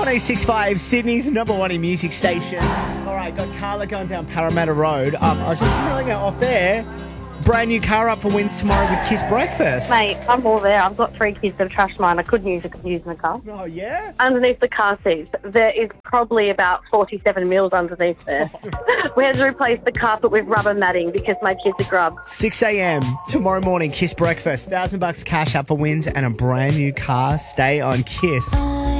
106.5, Sydney's number one in music station. All right, got Carla going down Parramatta Road. I was just telling her off there, brand new car up for wins tomorrow with Kiss Breakfast. Mate, I'm all there. I've got 3 kids that have trashed mine. I couldn't use a computer in the car. Oh, yeah? Underneath the car seats, there is probably about 47 mils underneath there. We had to replace the carpet with rubber matting because my kids are grubs. 6 a.m. tomorrow morning, Kiss Breakfast. $1,000 cash up for wins and a brand new car. Stay on Kiss.